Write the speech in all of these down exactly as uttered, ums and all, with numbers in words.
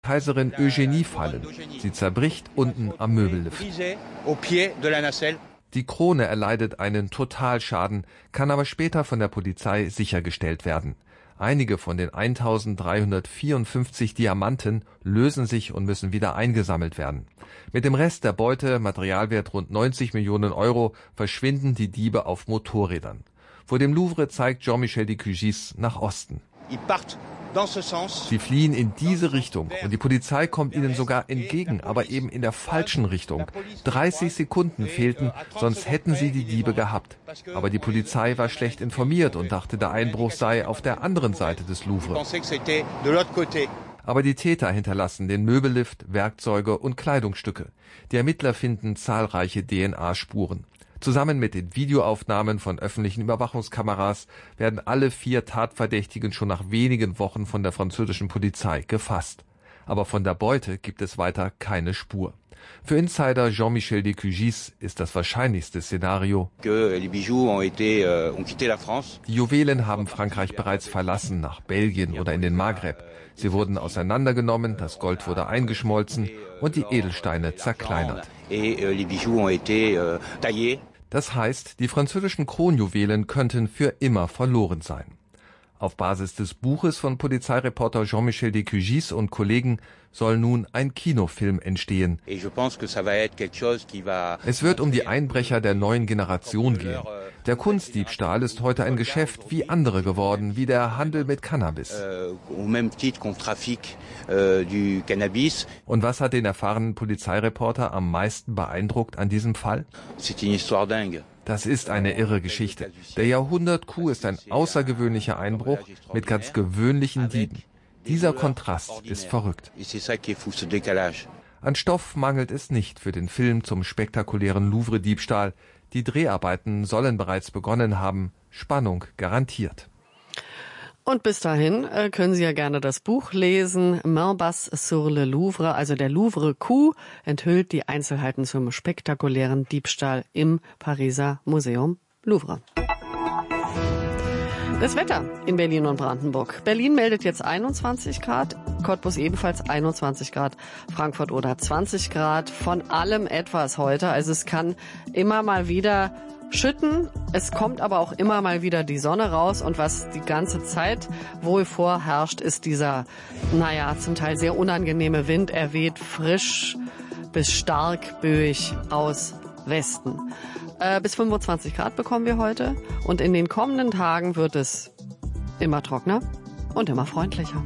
Kaiserin Eugenie fallen. Sie zerbricht unten am Möbellift. Die Krone erleidet einen Totalschaden, kann aber später von der Polizei sichergestellt werden. Einige von den eintausenddreihundertvierundfünfzig Diamanten lösen sich und müssen wieder eingesammelt werden. Mit dem Rest der Beute, Materialwert rund neunzig Millionen Euro, verschwinden die Diebe auf Motorrädern. Vor dem Louvre zeigt Jean-Michel de Cugis nach Osten. Sie fliehen in diese Richtung und die Polizei kommt ihnen sogar entgegen, aber eben in der falschen Richtung. dreißig Sekunden fehlten, sonst hätten sie die Diebe gehabt. Aber die Polizei war schlecht informiert und dachte, der Einbruch sei auf der anderen Seite des Louvre. Aber die Täter hinterlassen den Möbellift, Werkzeuge und Kleidungsstücke. Die Ermittler finden zahlreiche D N A-Spuren. Zusammen mit den Videoaufnahmen von öffentlichen Überwachungskameras werden alle vier Tatverdächtigen schon nach wenigen Wochen von der französischen Polizei gefasst. Aber von der Beute gibt es weiter keine Spur. Für Insider Jean-Michel de Cugis ist das wahrscheinlichste Szenario: Die Juwelen haben Frankreich bereits verlassen, nach Belgien oder in den Maghreb. Sie wurden auseinandergenommen, das Gold wurde eingeschmolzen und die Edelsteine zerkleinert. Das heißt, die französischen Kronjuwelen könnten für immer verloren sein. Auf Basis des Buches von Polizeireporter Jean-Michel de Cugis und Kollegen soll nun ein Kinofilm entstehen. Es wird um die Einbrecher der neuen Generation gehen. Der Kunstdiebstahl ist heute ein Geschäft wie andere geworden, wie der Handel mit Cannabis. Und was hat den erfahrenen Polizeireporter am meisten beeindruckt an diesem Fall? Das ist eine irre Geschichte. Der Jahrhundert-Coup ist ein außergewöhnlicher Einbruch mit ganz gewöhnlichen Dieben. Dieser Kontrast ist verrückt. An Stoff mangelt es nicht für den Film zum spektakulären Louvre-Diebstahl. Die Dreharbeiten sollen bereits begonnen haben. Spannung garantiert. Und bis dahin äh, können Sie ja gerne das Buch lesen. Main basse sur le Louvre, also der Louvre-Coup, enthüllt die Einzelheiten zum spektakulären Diebstahl im Pariser Museum Louvre. Das Wetter in Berlin und Brandenburg. Berlin meldet jetzt einundzwanzig Grad, Cottbus ebenfalls einundzwanzig Grad, Frankfurt oder zwanzig Grad. Von allem etwas heute. Also es kann immer mal wieder schütten. Es kommt aber auch immer mal wieder die Sonne raus. Und was die ganze Zeit wohl vorherrscht, ist dieser, naja, zum Teil sehr unangenehme Wind. Er weht frisch bis stark böig aus Westen. Äh, bis fünfundzwanzig Grad bekommen wir heute. Und in den kommenden Tagen wird es immer trockener und immer freundlicher.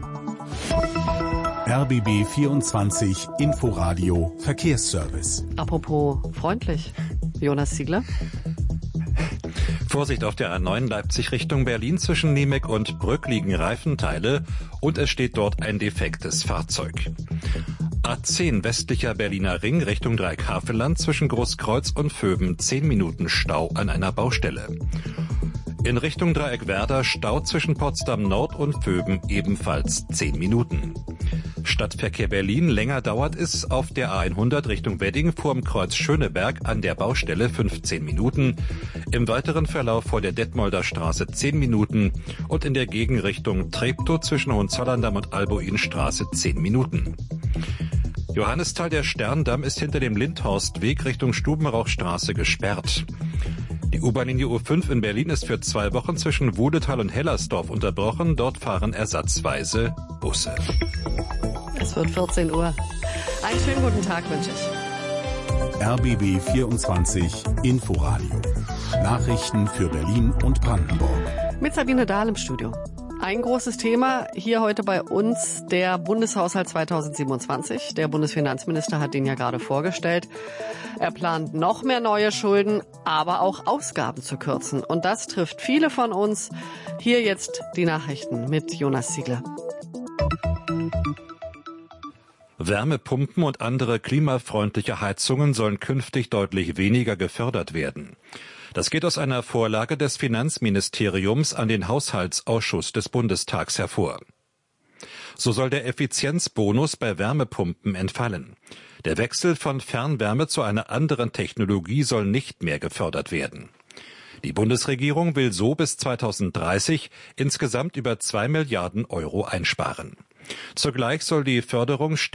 R B B vierundzwanzig Inforadio Verkehrsservice. Apropos freundlich, Jonas Ziegler. Vorsicht auf der A neun Leipzig Richtung Berlin, zwischen Niemek und Brück liegen Reifenteile und es steht dort ein defektes Fahrzeug. A zehn westlicher Berliner Ring Richtung Dreieckhavelland, zwischen Großkreuz und Vöben zehn Minuten Stau an einer Baustelle. In Richtung Dreieckwerder Stau zwischen Potsdam Nord und Vöben ebenfalls zehn Minuten. Stadtverkehr Berlin, länger dauert es auf der A hundert Richtung Wedding vorm Kreuz Schöneberg an der Baustelle fünfzehn Minuten. Im weiteren Verlauf vor der Detmolder Straße zehn Minuten und in der Gegenrichtung Treptow zwischen Hohenzollern-Damm und Albuinstraße zehn Minuten. Johannisthal, der Sterndamm ist hinter dem Lindhorstweg Richtung Stubenrauchstraße gesperrt. Die U-Bahn-Linie U fünf in Berlin ist für zwei Wochen zwischen Wudetal und Hellersdorf unterbrochen. Dort fahren ersatzweise Busse. Es wird vierzehn Uhr. Einen schönen guten Tag wünsche ich. R B B vierundzwanzig Inforadio. Nachrichten für Berlin und Brandenburg. Mit Sabine Dahl im Studio. Ein großes Thema hier heute bei uns, der Bundeshaushalt zweitausendsiebenundzwanzig. Der Bundesfinanzminister hat den ja gerade vorgestellt. Er plant noch mehr neue Schulden, aber auch Ausgaben zu kürzen. Und das trifft viele von uns. Hier jetzt die Nachrichten mit Jonas Ziegler. Wärmepumpen und andere klimafreundliche Heizungen sollen künftig deutlich weniger gefördert werden. Das geht aus einer Vorlage des Finanzministeriums an den Haushaltsausschuss des Bundestags hervor. So soll der Effizienzbonus bei Wärmepumpen entfallen. Der Wechsel von Fernwärme zu einer anderen Technologie soll nicht mehr gefördert werden. Die Bundesregierung will so bis zweitausenddreißig insgesamt über zwei Milliarden Euro einsparen. Zugleich soll die Förderung stets